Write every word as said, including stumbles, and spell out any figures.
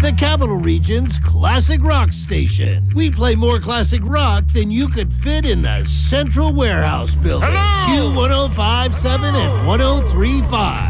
the Capital Region's classic rock station. We play more classic rock than you could fit in the Central Warehouse building. Hello! Q one oh five point seven and one oh three point five.